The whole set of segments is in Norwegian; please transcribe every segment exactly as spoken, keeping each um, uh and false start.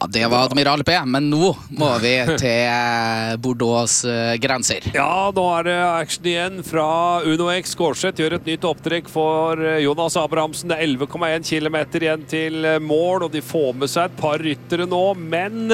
Ja, det var Admiral P, men nå må vi til Bordeaux grenser. Ja, nå er det action igjen fra Uno X. Skårseth gjør et nytt opptrekk for Jonas Abrahamsen. Det er elleve komma én kilometer igjen til mål, og de får med seg et par ryttere nå, men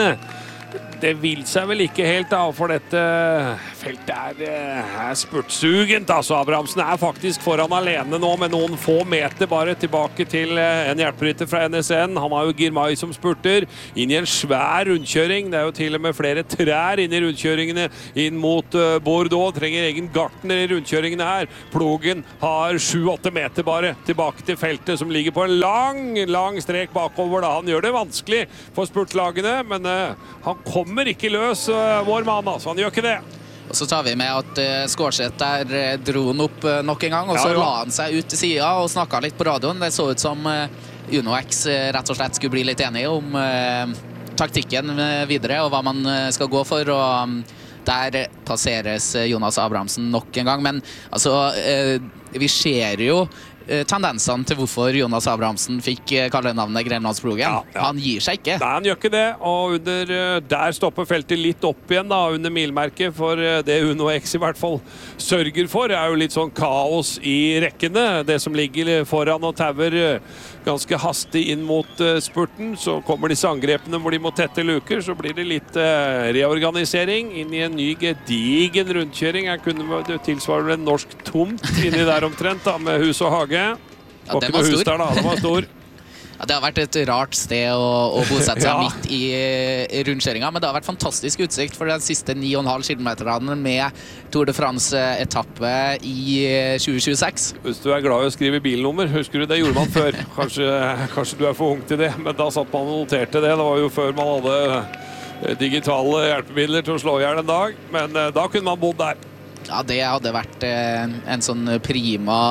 det vil seg vel ikke helt da, for dette feltet er, er spurtsugent. Altså, Abrahamsen er faktisk foran alene nå med noen få meter bare tilbake til en hjelperytter fra N S N. Han har jo Girmay som spurter inn i en svær rundkjøring. Det er jo til og med flere trær inn i rundkjøringene inn mot Bordeaux. Trenger egen gartner i rundkjøringene her. Plogen har sju åtte meter bare tilbake til feltet som ligger på en lang, lang strek bakover. Da. Han gjør det vanskelig for spurtlagene, men uh, han kommer kommer ikke løs, uh, vår mann, altså. Han gjør ikke det. Og så tar vi med at uh, Skårseth der uh, dro han opp uh, nok en gang, og så ja, ja. la han seg ut til siden og snakket litt på radioen. Det så ut som uh, Uno X uh, rett og slett skulle bli litt enige om uh, taktikken uh, videre, og hva man uh, skal gå for, og um, der passeres uh, Jonas Abrahamsen nok en gang. Men altså, uh, vi ser jo tendensene til hvorfor Jonas Abrahamsen fikk kallenavnet Grenlandsplogen. Ja, ja. Han gir seg ikke. Nei, han gjør ikke det, og under, der stopper feltet litt opp igjen da, under milmerket, for det Uno X i hvert fall sørger for, er jo litt sånn kaos i rekkene. Det som ligger foran og tauer ganske hastig inn mot spurten, så kommer disse angrepene hvor de må tette luker, så blir det litt reorganisering inn i en ny gedigen rundkjøring. Jeg kunne tilsvare en norsk tomt inni der omtrent, da, med hus og hage. Ja, den var stor. Der, da. Den var stor. Ja, det har vært et rart sted å, å bosette seg ja. midt i, i rundkjøringen, men det har vært fantastisk utsikt for de siste ni komma fem kilometerne med Tour de France-etappe i tjue tjueseks. Hvis du er glad i å skrive bilnummer, husker du det gjorde man før. Kanskje, kanskje du er for ung til det, men da satt man og noterte det. Det var jo før man hadde digitale hjelpemidler til å slå ihjel en dag, men da kunne man bodd der. Ja, det hadde vært eh, en sånn prima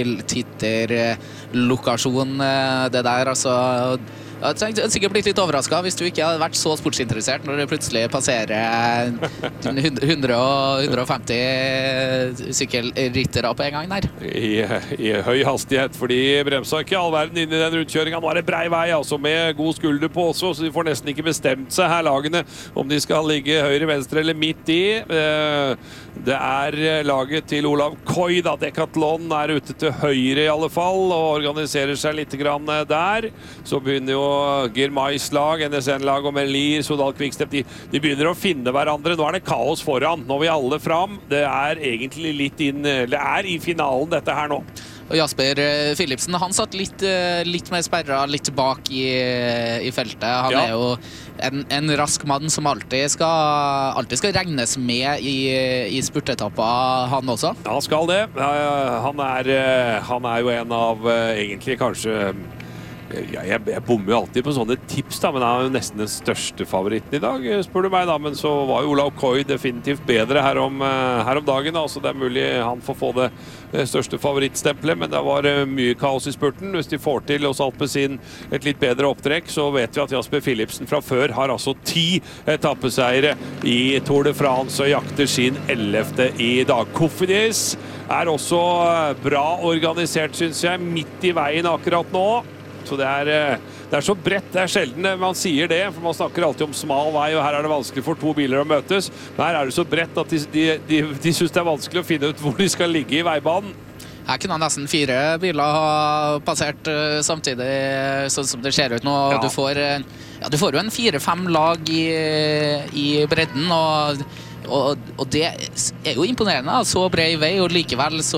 biltitterlokasjon, eh, det der, altså. Jeg hadde sikkert blitt litt overrasket hvis du ikke hadde vært så sportsinteressert når det plutselig passerer hundre og femti sykkelryttere på en gang der. I, I høy hastighet, for de bremsa ikke all verden inn i den rundkjøringen. Nå er det brei vei, altså, med god skulder på også, så de får nesten ikke bestemt seg her lagene om de skal ligge høyre, venstre eller midt i. Det er laget til Olav Koy, da. Decathlon er ute til høyre i alle fall, og organiserer seg litt grann der. Så begynner jo Girmays lag, N S N-lag og Merlier, Sodal Quickstep, de, de begynner å finne hverandre. Nå er det kaos foran. Nå er vi alle fram. Det er egentlig litt inn, det er i finalen dette her nå. Og Jasper Philipsen, han satt litt, litt mer sperret, litt bak i, i feltet. Han ja. er jo en, en rask mann som alltid skal, alltid skal regnes med i, i spurtetapper, han også. Ja, han skal det. Han er, han er jo en av egentlig kanskje Ja, jeg, jeg bommer jo alltid på sånne tips da, men han er jo nesten den største favoritten i dag, spør du meg da, men så var jo Olav Koy definitivt bedre her om, her om dagen da, så det er mulig han får få det største favorittstempelet, men det var mye kaos i spurten. Hvis de får til hos Alpecin et litt bedre opptrekk, så vet vi at Jasper Philipsen fra før har altså ti etappeseiere i Tour de France og jakter sin ellevte i dag. Cofidis er også bra organisert, synes jeg, midt i veien akkurat nå. Så det er, det er så bredt, det er sjelden man sier det, for man snakker alltid om smal vei, og her er det vanskelig for to biler å møtes. Men her er det så bredt at de, de, de, de synes det er vanskelig å finne ut hvor de skal ligge i veibanen. Her kunne nesten fire biler ha passert uh, samtidig, sånn som det ser ut nå. Ja. Du får, uh, ja, du får jo en fire-fem lag i, i bredden, og Og, og det er jo imponerende, så bred vei, og likevel så,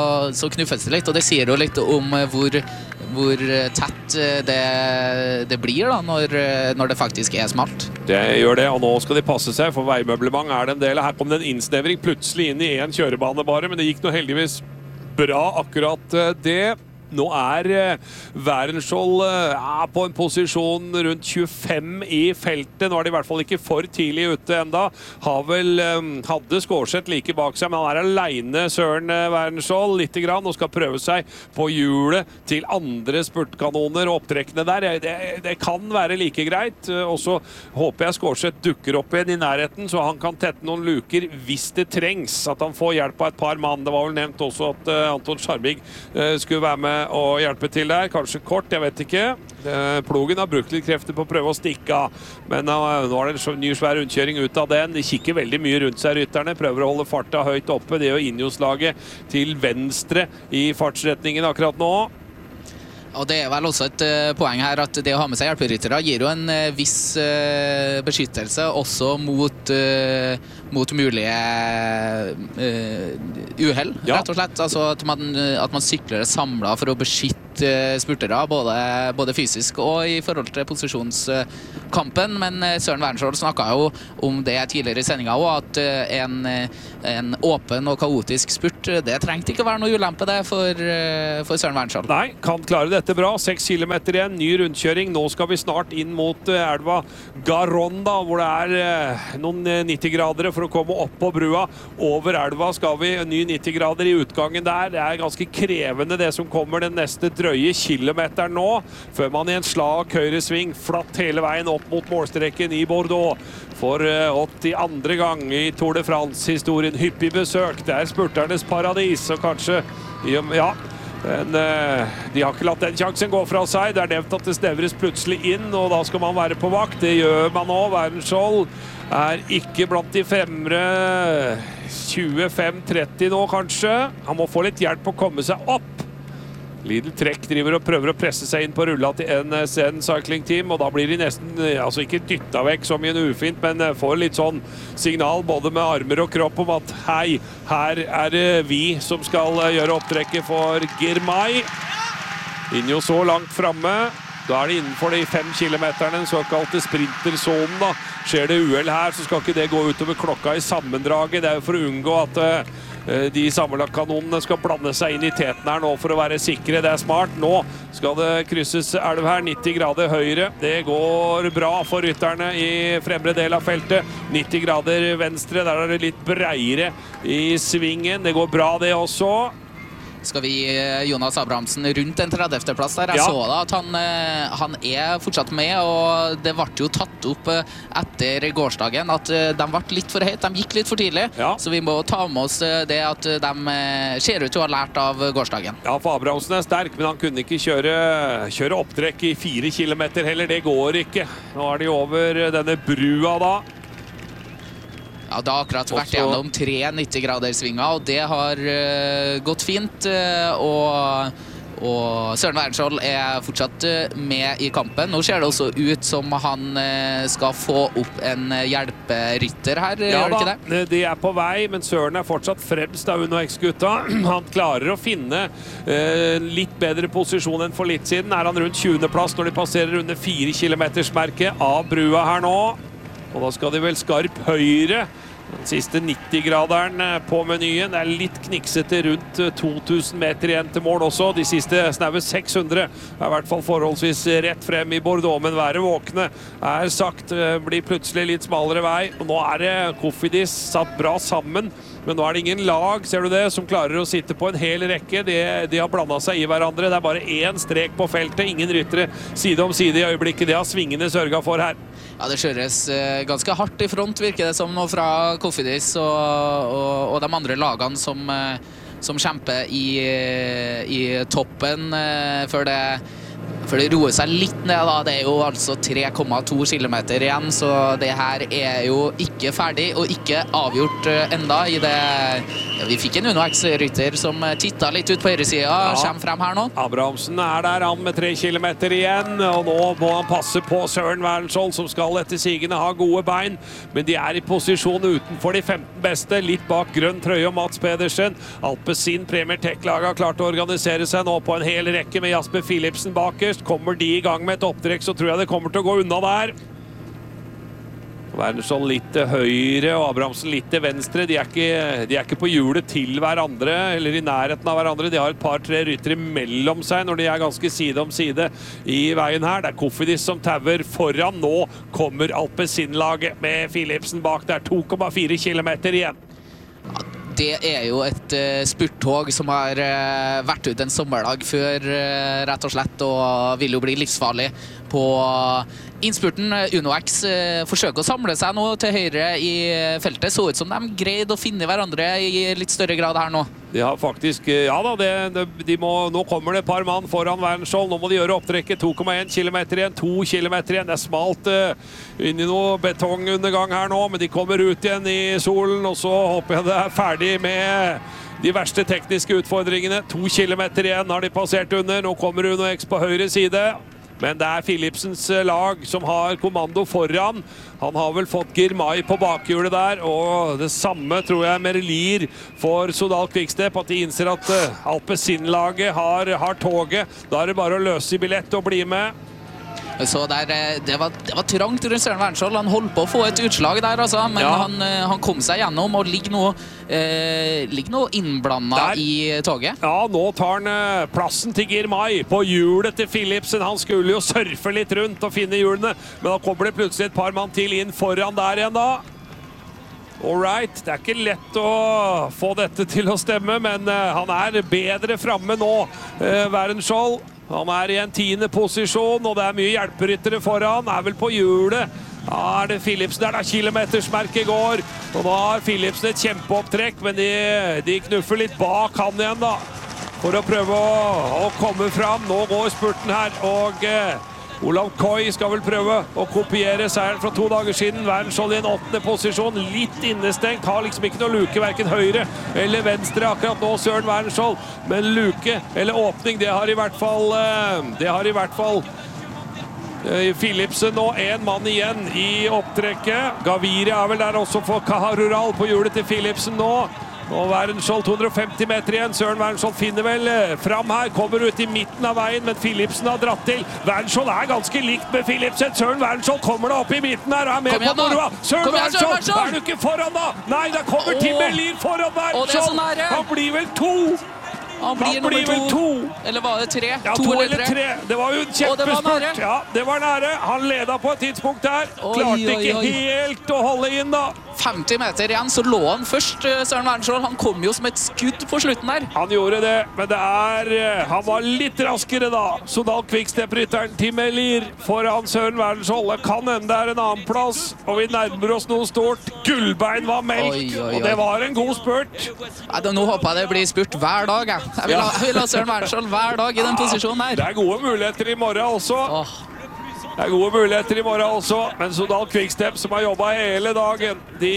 så knuffes det litt, og det sier jo litt om hvor, hvor tett det, det blir da, når, når det faktisk er smalt. Det gjør det, og nå skal de passe seg, for veimøblement er det en del. Her kom det en innsnevring plutselig inn i en kjørebane bare, men det gikk nå heldigvis bra akkurat det. Nå er Wærenskjold ja, på en posisjon rundt tjuefem i feltet. Nå er de i hvert fall ikke for tidlig ute enda. Har vel, hadde Skårseth like bak seg, men han er alene, Søren Wærenskjold, litt grann, og skal prøve seg på hjulet til andre spurtkanoner og opptrekkene der. Det, det kan være like greit, og så håper jeg Skårseth dukker opp igjen i nærheten, så han kan tette noen luker hvis det trengs, at han får hjelp av et par mann. Det var vel nevnt også at uh, Anton Scharmig uh, skulle være med og hjelpe til der, kanskje kort, jeg vet ikke. Plogen har brukt litt krefter på å prøve å stikke av, men nå er det en ny svær rundkjøring ut av den. De kikker veldig mye rundt seg, rytterne. Prøver å holde farta høyt oppe. Det er jo Ineos-laget til venstre i fartsretningen akkurat nå. Og det er vel også et uh, poeng her at det å ha med seg hjelperyttere gir jo en uh, viss uh, beskyttelse også mot, uh, mot mulige uh, uheld, ja. Rett og slett. Altså at man, at man sykler samlet for å beskytte uh, spurtere, både, både fysisk og i forhold til posisjonskampen. Men uh, Søren Wernskjold snakket jo om det tidligere i sendingen også, at uh, en, en åpen og kaotisk spurt, det trengte ikke være noe ulempe det for, uh, for Søren Wernskjold. Nei, kan klare dette bra. Seks kilometer igjen, ny rundkjøring. Nå skal vi snart inn mot uh, elva Garonda, hvor det er uh, noen nitti grader for å komme opp på brua. Over elva skal vi, ny nitti grader i utgangen der. Det er ganske krevende det som kommer den neste drøye kilometeren nå, før man i en slag høyresving flatt hele veien opp mot målstreken i Bordeaux. For uh, åttiandre gang i Tour de France-historien, hyppig besøk. Det er spurternes paradis, og kanskje, ja, men uh, de har ikke latt den sjansen gå fra seg. Det er nevnt at det snevres plutselig inn, og da skal man være på vakt. Det gjør man nå. Wernskjold er ikke blant de fremre. Tjuefem tretti nå, kanskje. Han må få litt hjelp på å komme seg opp. Lidl Trek driver og prøver å presse seg inn på rulla til N S N Cycling Team, og da blir de nesten, altså ikke dyttet vekk som i en ufint, men får litt sånn signal både med armer og kropp om at hei, her er det vi som skal gjøre opptrekket for Girmay. Ineos så langt fremme. Da er det innenfor de fem kilometerne, den såkalte sprinterzonen da. Skjer det uhell her, så skal ikke det gå utover klokka i sammendraget. Det er jo for å unngå at uh, de sammenlagtkanonene skal blande seg inn i teten her nå for å være sikre. Det er smart. Nå skal det krysses elv her, nitti grader høyre. Det går bra for rytterne i fremre del av feltet. nitti grader venstre, der er det litt breiere i svingen. Det går bra det også. Skal vi Jonas Abrahamsen rundt en tredjefte plass der. Jeg ja. så da at han, han er fortsatt med, og det ble jo tatt opp etter gårsdagen at de ble litt for høyt, de gikk litt for tidlig. Ja. Så vi må ta med oss det at de ser ut til å ha lært av gårsdagen. Ja, for Abrahamsen er sterk, men han kunne ikke kjøre, kjøre opptrekk i fire kilometer heller. Det går ikke. Nå er de over denne brua da. Ja, det har akkurat vært gjennom tre nitti grader svinger, og det har uh, gått fint. Uh, og, og Søren Wernskjold er fortsatt uh, med i kampen. Nå ser det også ut som han uh, skal få opp en hjelperytter her, ja, gjør det ikke det? De er på vei, men Søren er fortsatt fremst av Uno X-gutta. Han klarer å finne uh, litt bedre posisjon enn for litt siden. Er han rundt tjuende plass når de passerer under fire kilometers merket av brua her nå. Og da skal de vel skarp høyre. Den siste nitti graderen på menyen. Det er litt kniksete rundt to tusen meter igjen til mål også. De siste snaue seks hundre er i hvert fall forholdsvis rett frem i Bordeaux. Men være våkne er sagt, blir plutselig litt smalere vei. Og nå er det Cofidis satt bra sammen. Men nå er det ingen lag, ser du det, som klarer å sitte på en hel rekke. De, de har blandet seg i hverandre. Det er bare én strek på feltet. Ingen ryttere side om side i øyeblikket. Det har svingene sørget for her. Ja, det kjøres uh, ganske hardt i front, virker det som nå fra Cofidis og, og, og de andre lagene som, uh, som kjemper i, uh, i toppen uh, før det For det roer seg litt ned da. Det er jo altså tre komma to kilometer igjen, så det her er jo ikke ferdig og ikke avgjort enda i det. Ja, vi fikk en Uno X-rytter som tittet litt ut på høyresiden, ja. Kommer frem her nå. Abrahamsen er der, han med tre kilometer igjen, og nå må han passe på Søren Wernskjold, som skal etter sigende ha gode bein, men de er i posisjon utenfor de femten beste, litt bak grønn trøye og Mats Pedersen. Alpecin Premier Tech-laget har klart å organisere seg nå på en hel rekke med Jasper Philipsen bakerst. Kommer de i gang med et opptrekk, så tror jeg det kommer til å gå unna der. Wernskjold litt til høyre og Abrahamsen litt til venstre. De er, ikke, de er ikke på hjulet til hverandre, eller i nærheten av hverandre. De har et par-tre ryttere mellom seg når de er ganske side om side i veien her. Det er Cofidis som tauer foran. Nå kommer Alpecin-laget med Philipsen bak. Det er to komma fire kilometer igjen. Det er jo et uh, spurttog som har uh, vært ut en sommerdag før, uh, rett og slett, og vil jo bli livsfarlig på uh, Innspurten UnoX forsøker å samle seg nå til høyre i feltet. Så ut som de greide å finne hverandre i litt større grad her nå. De har faktisk, ja da, det, det, de må, nå kommer det et par mann foran Wernskjold. Nå må de gjøre opptrekket. to komma en kilometer igjen, to kilometer igjen. Det er smalt uh, inn i noe betongundergang her nå, men de kommer ut igjen i solen, og så håper jeg det er ferdig med de verste tekniske utfordringene. To kilometer igjen har de passert under. Nå kommer UnoX på høyre side. Men det er Philipsens lag som har kommando foran. Han har vel fått Girmay på bakhjulet der, og det samme tror jeg Merlier for Soudal Quickstep, at de innser at Alpecin-laget har, har toget. Da er det bare å løse billett og bli med. Så der, det, var, det var trangt rundt Søren Wernskjold. Han holdt på å få et utslag der, altså, men ja. han, han kom seg gjennom og ligger nå, eh, ligger nå innblandet i toget. Ja, nå tar han eh, plassen til Girmay på hjulet til Philipsen. Han skulle jo surfe litt rundt og finne hjulene, men da kommer det plutselig et par mann til inn foran der igjen da. All right, det er ikke lett å få dette til å stemme, men eh, han er bedre fremme nå, eh, Wernskjold. Han er i en tiende posisjon, og det er mye hjelperyttere foran. Er vel på hjulet. Ja, er det Philipsen der da kilometersmerket går. Og nå har Philipsen et kjempeopptrekk, men de, de knuffer litt bak han igjen da. For å prøve å, å komme fram. Nå går spurten her, og eh, Olav Koy skal vel prøve å kopiere seieren fra to dager siden. Wernskjold i en åttende posisjon, litt innestengt, har liksom ikke noe luke, hverken høyre eller venstre akkurat nå, Søren Wernskjold. Men luke eller åpning, det har i hvert fall, det har i hvert fall Philipsen og en mann igjen i opptrekket. Gaviria er vel der også for Kaharural på hjulet til Philipsen nå. Og Wernskjold to hundre og femti meter igjen. Søren Wernskjold finner vel fram her, kommer ut i midten av veien, men Philipsen har dratt til. Wernskjold er ganske likt med Philipsen. Søren Wernskjold kommer da opp i midten her, er med på moroa. Søren Wernskjold, er du ikke foran da? Nei, da kommer Tim Merlier foran Wernskjold. Han blir vel to. Han blir, han blir vel to. Eller var det tre? Ja, to, to eller tre. tre. Det var jo en kjempespurt. Ja, det var nære. Han ledet på et tidspunkt der. Klarte oi, oi, oi. ikke helt å holde inn da. femti meter igjen, så lå han først, Søren Wernskjold. Han kom jo som et skudd på slutten der. Han gjorde det, men det er... Han var litt raskere da. Soudal Quickstep-rytteren Tim Merlier foran Søren Wernskjold. Det kan hende det er en annen plass, og vi nærmer oss noe stort. Gullbein var meldt, oi, oi, oi. og det var en god spurt. Nei, da, nå håper jeg det blir spurt hver dag, jeg. Jeg vil, ja. ha, vil ha Søren Wernskjold hver dag i den ja, posisjonen her. Det er gode muligheter i morgen også. Åh. Det er gode muligheter i morgen også, men Soudal Quickstep, som har jobbet hele dagen, de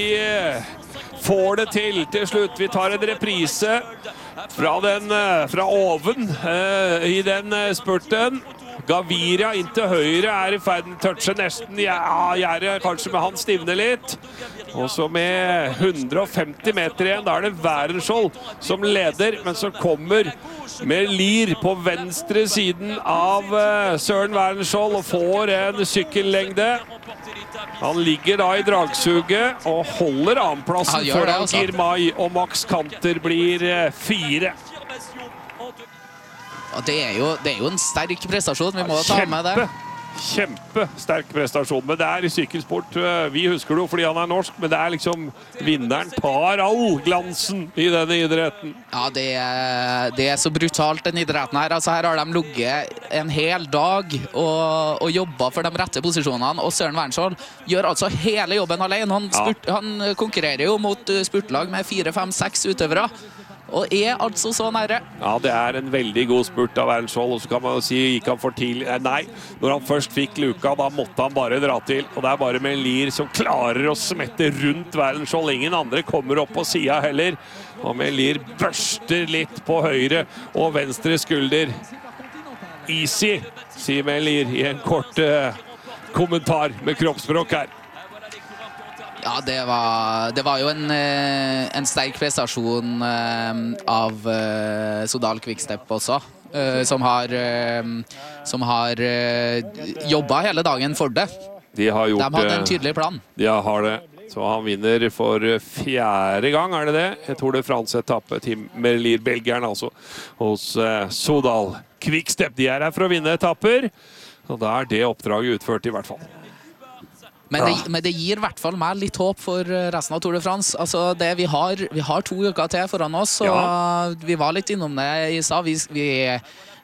får det til til slutt. Vi tar en reprise fra, den, fra oven uh, i den spurten. Gaviria inn til høyre er i ferden, toucher nesten, ja, gjerdet kanskje med han stivner litt. Og så med hundre og femti meter igjen, da er det Wernskjold som leder, men så kommer Merlier på venstre siden av uh, Søren Wernskjold og får en sykkellengde. Han ligger da i dragsuget og holder annenplassen foran altså. Girmay, og Max Kanter blir uh, fire. Ja, det, er jo, det er jo en sterk prestasjon, vi må ja, ta med det. Kjempesterk prestasjon, men det er i sykkelsport. Vi husker det jo fordi han er norsk, men det er liksom vinneren tar all glansen i denne idretten. Ja, det er, det er så brutalt den idretten her. Altså, her har de ligget en hel dag og, og jobbet for de rette posisjonene, og Søren Wernskjold gjør altså hele jobben alene. Han, spurt, ja. han konkurrerer jo mot spurtlag med fire, fem, seks utøvere. Og er altså så nære. Ja, det er en veldig god spurt av Wernskjold, og så kan man jo si, gikk han for tidlig? Nei, når han først fikk luka, da måtte han bare dra til. Og det er bare Merlier som klarer å smette rundt Wernskjold. Ingen andre kommer opp på siden heller. Og Merlier børster litt på høyre og venstre skulder. Easy, sier Merlier i en kort uh, kommentar med kroppsspråk her. Ja, det var, det var jo en, en sterk prestasjon av Soudal Quickstep også, som har, som har jobbet hele dagen for det. De har gjort, de hadde en tydelig plan. De har det. Så han vinner for fjerde gang, er det det? Jeg tror det er fransk-etappe til Merlier, belgieren altså, hos Soudal Quickstep. De er her for å vinne etapper, og da er det oppdraget utført i hvert fall. Men det, men det gir i hvert fall meg litt håp for resten av Tour de France. Altså det, vi, har, vi har to uker til foran oss, og ja. vi var litt innom det i stad. Vi, vi,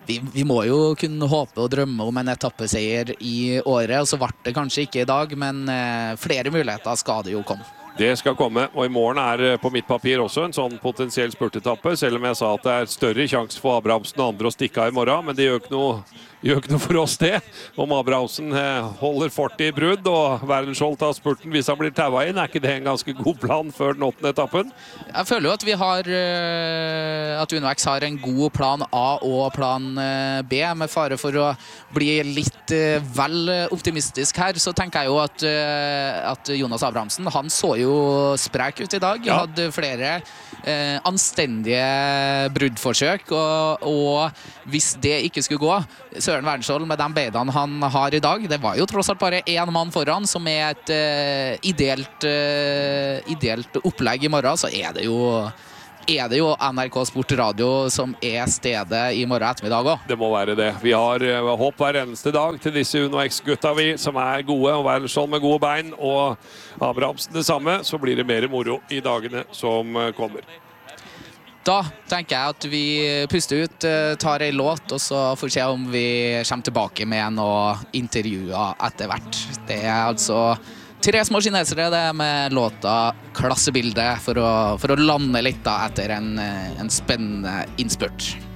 vi, vi må jo kunne håpe og drømme om en etappeseier i året, og så ble det kanskje ikke i dag, men eh, flere muligheter skal det jo komme. Det skal komme, og i morgen er på mitt papir også en sånn potensiell spurtetappe, selv om jeg sa at det er større sjanse for Abrahamsen og andre å stikke av i morgen, men det gjør ikke noe, gjør ikke noe for oss det. Om Abrahamsen holder fort i brudd, og Wernskjold tar spurten hvis han blir taua inn, er ikke det en ganske god plan før den åttende etappen? Jeg føler jo at vi har, at UnoX har en god plan A og plan B, med fare for å bli litt vel optimistisk her, så tenker jeg jo at, at Jonas Abrahamsen, han så jo sprek ut i dag. Ja. Hadde flere eh, anstendige bruddforsøk, og, og hvis det ikke skulle gå, Søren Wernskjold med de beidene han har i dag, det var jo tross alt bare én mann foran, som er et eh, ideelt, eh, ideelt opplegg i morgen, så er det jo er det jo N R K Sport Radio som er stedet i morgen ettermiddag også. Det må være det. Vi har uh, håp hver eneste dag til disse UnoX-gutta vi, som er gode, og Wernskjold med gode bein, og Abrahamsen det samme, så blir det mer moro i dagene som uh, kommer. Da tenker jeg at vi puster ut, uh, tar en låt, og så får vi se om vi kommer tilbake med noen intervjuer etter hvert. Det er altså tre små kinesere det med låta Klassebilde for å, for å lande litt da etter en, en spennende innspurt.